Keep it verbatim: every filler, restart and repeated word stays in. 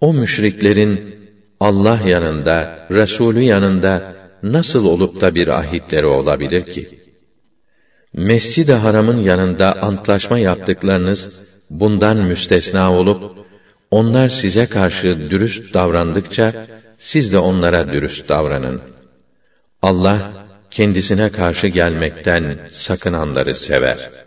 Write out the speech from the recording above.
O müşriklerin Allah yanında, Resulü yanında nasıl olup da bir ahitleri olabilir ki? Mescid-i Haram'ın yanında antlaşma yaptıklarınız bundan müstesna olup, onlar size karşı dürüst davrandıkça, siz de onlara dürüst davranın. Allah, kendisine karşı gelmekten sakınanları sever.